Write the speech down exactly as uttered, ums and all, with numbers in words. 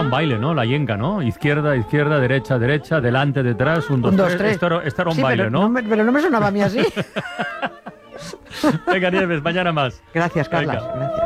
un baile, ¿no? La yenga, ¿no? Izquierda, izquierda, derecha, derecha, delante, detrás, un, dos, Un, dos, tres. tres. Esto era, esto era un Sí, baile, pero ¿no? me, pero no me sonaba a mí así. Venga, Nieves, mañana más. Gracias, Carlas. Venga. Gracias.